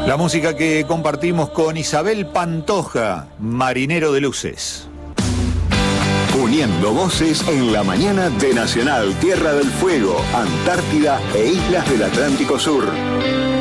La música que compartimos con Isabel Pantoja, Marinero de Luces. Uniendo voces en la mañana de Nacional, Tierra del Fuego, Antártida e Islas del Atlántico Sur.